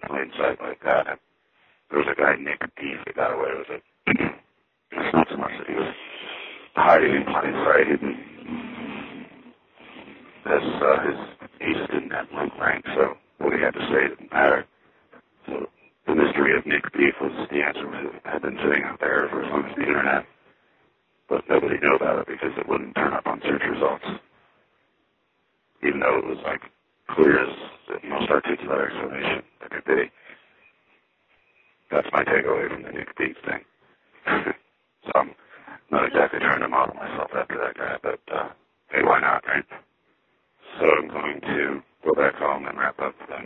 plain sight like that. There was a guy, Nick Deef, that got away with it. It's not so much that he was hiding in plain sight. He just didn't have low rank, so what he had to say didn't matter. So the mystery of Nick Deef was the answer had been sitting out there for as long as the internet, but nobody knew about it because it wouldn't turn up on search results, even though it was like clear as the most articulate explanation that could be. That's my takeaway from the Nick Deef thing. So I'm not exactly trying to model myself after that guy, but hey, why not, right? So I'm going to go back home and wrap up